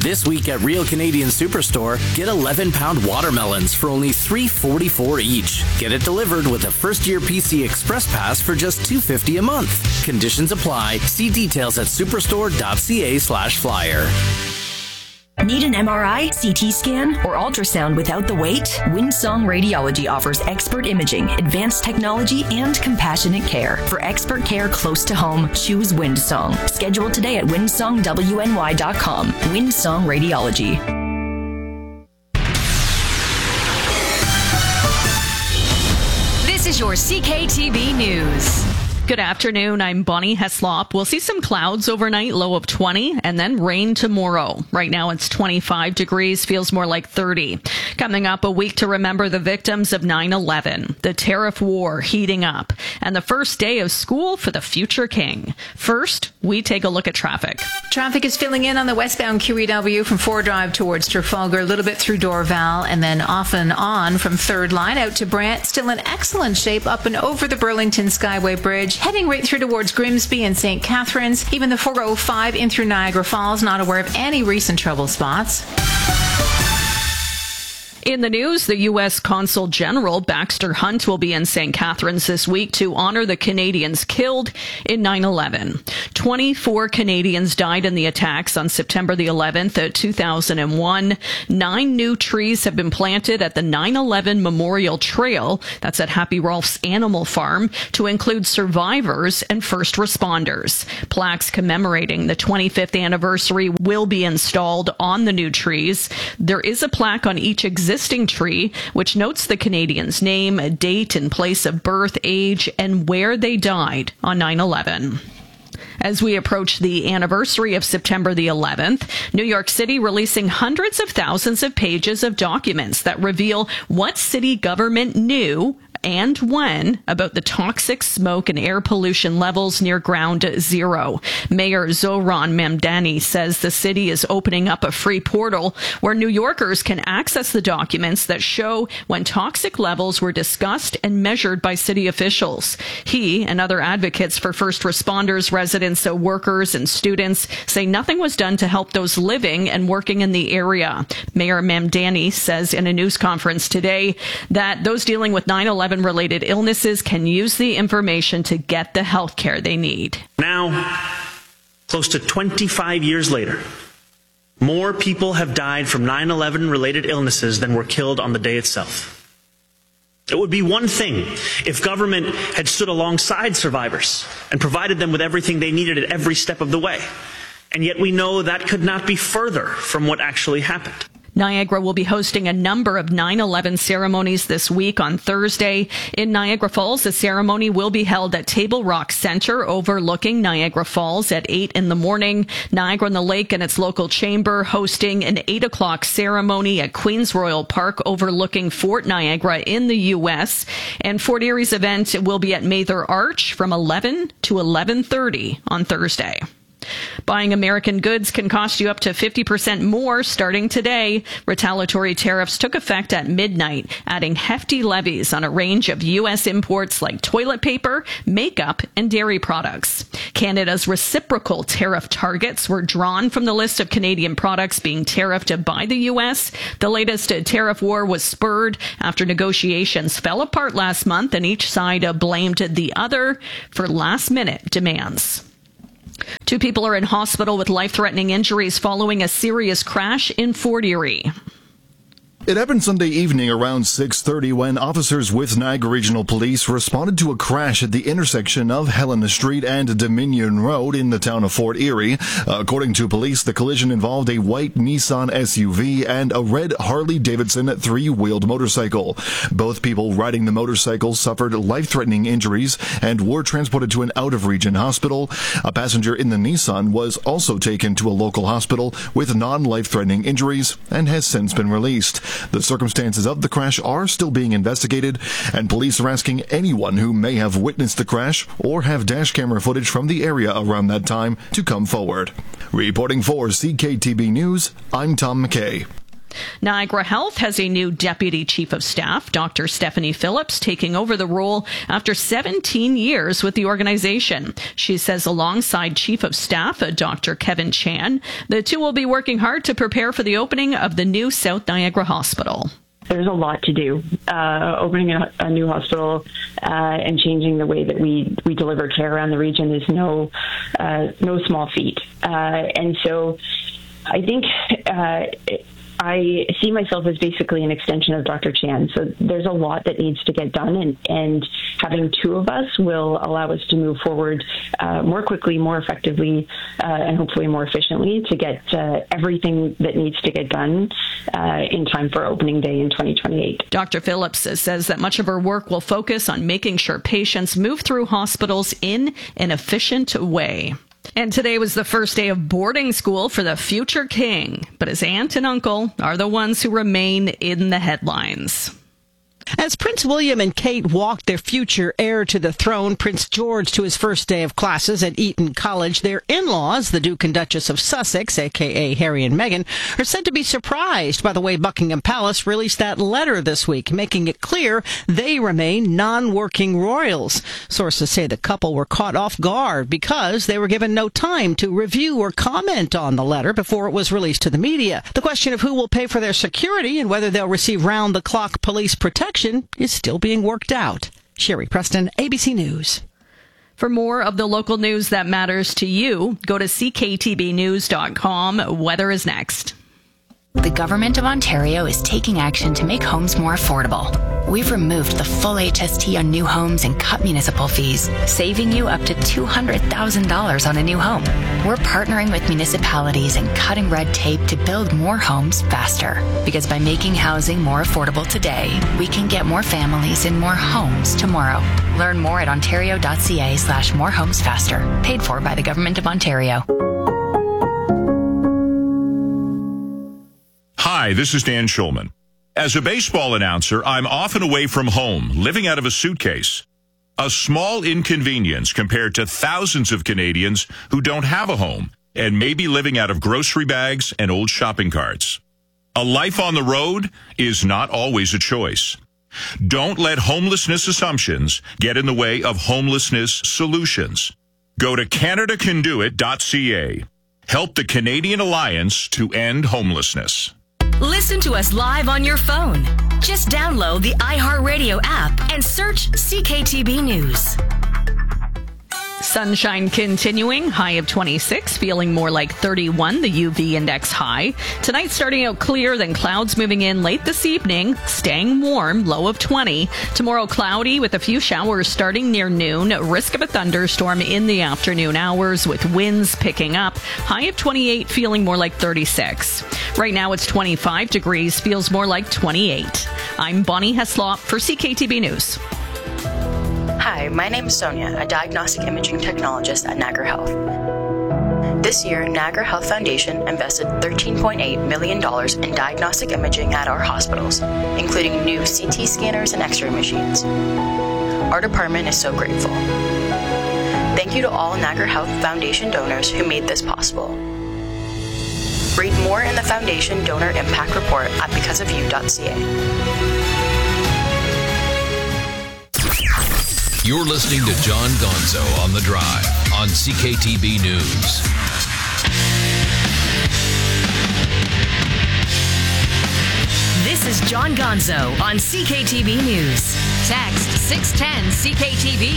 This week at Real Canadian Superstore, get 11-pound watermelons for only $3.44 each. Get it delivered with a first-year PC Express Pass for just $2.50 a month. Conditions apply. See details at superstore.ca/flyer. Need an MRI, CT scan, or ultrasound without the wait? Windsong Radiology offers expert imaging, advanced technology, and compassionate care. For expert care close to home, choose Windsong. Schedule today at windsongwny.com. Windsong Radiology. This is your CKTB News. Good afternoon. I'm Bonnie Heslop. We'll see some clouds overnight, low of 20, and then rain tomorrow. Right now it's 25 degrees, feels more like 30. Coming up, a week to remember the victims of 9/11, the tariff war heating up, and the first day of school for the future king. First, we take a look at traffic. Traffic is filling in on the westbound QEW from 4 Drive towards Trafalgar, a little bit through Dorval, and then off and on from 3rd Line out to Brant. Still in excellent shape up and over the Burlington Skyway Bridge. Heading right through towards Grimsby and St. Catharines. Even the 405 in through Niagara Falls. Not aware of any recent trouble spots. In the news, the U.S. Consul General Baxter Hunt will be in St. Catharines this week to honor the Canadians killed in 9/11. 24 Canadians died in the attacks on September the 11th, 2001. 9 new trees have been planted at the 9/11 Memorial Trail, that's at Happy Rolf's Animal Farm, to include survivors and first responders. Plaques commemorating the 25th anniversary will be installed on the new trees. There is a plaque on each existing tree, which notes the Canadian's name, a date and place of birth, age, and where they died on 9/11. As we approach the anniversary of September the 11th, New York City releasing hundreds of thousands of pages of documents that reveal what city government knew and when about the toxic smoke and air pollution levels near ground zero. Mayor Zohran Mamdani says the city is opening up a free portal where New Yorkers can access the documents that show when toxic levels were discussed and measured by city officials. He and other advocates for first responders, residents, workers, and students say nothing was done to help those living and working in the area. Mayor Mamdani says in a news conference today that those dealing with 9/11 related illnesses can use the information to get the health care they need. Now, close to 25 years later, more people have died from 9/11 related illnesses than were killed on the day itself. It would be one thing if government had stood alongside survivors and provided them with everything they needed at every step of the way. And yet we know that could not be further from what actually happened. Niagara will be hosting a number of 9/11 ceremonies this week on Thursday. In Niagara Falls, the ceremony will be held at Table Rock Center overlooking Niagara Falls at 8 in the morning. Niagara-on-the-Lake and its local chamber hosting an 8 o'clock ceremony at Queens Royal Park overlooking Fort Niagara in the U.S. And Fort Erie's event will be at Mather Arch from 11 to 11:30 on Thursday. Buying American goods can cost you up to 50% more starting today. Retaliatory tariffs took effect at midnight, adding hefty levies on a range of U.S. imports like toilet paper, makeup, and dairy products. Canada's reciprocal tariff targets were drawn from the list of Canadian products being tariffed by the U.S. The latest tariff war was spurred after negotiations fell apart last month and each side blamed the other for last-minute demands. 2 people are in hospital with life-threatening injuries following a serious crash in Fort Erie. It happened Sunday evening around 6:30 when officers with Niagara Regional Police responded to a crash at the intersection of Helena Street and Dominion Road in the town of Fort Erie. According to police, the collision involved a white Nissan SUV and a red Harley-Davidson 3-wheeled motorcycle. Both people riding the motorcycle suffered life-threatening injuries and were transported to an out-of-region hospital. A passenger in the Nissan was also taken to a local hospital with non-life-threatening injuries and has since been released. The circumstances of the crash are still being investigated, and police are asking anyone who may have witnessed the crash or have dash camera footage from the area around that time to come forward. Reporting for CKTB News, I'm Tom McKay. Niagara Health has a new deputy chief of staff, Dr. Stephanie Phillips, taking over the role after 17 years with the organization. She says alongside chief of staff, Dr. Kevin Chan, the two will be working hard to prepare for the opening of the new South Niagara Hospital. There's a lot to do. Opening a new hospital and changing the way that we deliver care around the region is no small feat. And so I think I see myself as basically an extension of Dr. Chan. So there's a lot that needs to get done, and having two of us will allow us to move forward more quickly, more effectively, and hopefully more efficiently to get everything that needs to get done in time for opening day in 2028. Dr. Phillips says that much of her work will focus on making sure patients move through hospitals in an efficient way. And today was the first day of boarding school for the future king, but his aunt and uncle are the ones who remain in the headlines. As Prince William and Kate walked their future heir to the throne, Prince George, to his first day of classes at Eton College, their in-laws, the Duke and Duchess of Sussex, a.k.a. Harry and Meghan, are said to be surprised by the way Buckingham Palace released that letter this week, making it clear they remain non-working royals. Sources say the couple were caught off guard because they were given no time to review or comment on the letter before it was released to the media. The question of who will pay for their security and whether they'll receive round-the-clock police protection is still being worked out. Sherry Preston, ABC News. For more of the local news that matters to you, go to cktbnews.com. Weather is next. The Government of Ontario is taking action to make homes more affordable. We've removed the full HST on new homes and cut municipal fees, saving you up to $200,000 on a new home. We're partnering with municipalities and cutting red tape to build more homes faster. Because by making housing more affordable today, we can get more families in more homes tomorrow. Learn more at ontario.ca/morehomesfaster. Paid for by the Government of Ontario. Hi, this is Dan Schulman. As a baseball announcer, I'm often away from home, living out of a suitcase. A small inconvenience compared to thousands of Canadians who don't have a home and may be living out of grocery bags and old shopping carts. A life on the road is not always a choice. Don't let homelessness assumptions get in the way of homelessness solutions. Go to CanadaCanDoIt.ca. Help the Canadian Alliance to end homelessness. Listen to us live on your phone. Just download the iHeartRadio app and search CKTB News. Sunshine continuing, high of 26, feeling more like 31, the UV index high. Tonight starting out clear, then clouds moving in late this evening, staying warm, low of 20. Tomorrow cloudy with a few showers starting near noon, risk of a thunderstorm in the afternoon hours with winds picking up. High of 28, feeling more like 36. Right now it's 25 degrees, feels more like 28. I'm Bonnie Heslop for CKTB News. Hi, my name is Sonia, a diagnostic imaging technologist at Niagara Health. This year, Niagara Health Foundation invested $13.8 million in diagnostic imaging at our hospitals, including new CT scanners and X-ray machines. Our department is so grateful. Thank you to all Niagara Health Foundation donors who made this possible. Read more in the Foundation Donor Impact Report at becauseofyou.ca. You're listening to John Gonzo on The Drive on CKTB News. This is John Gonzo on CKTB News. Text 610 CKTB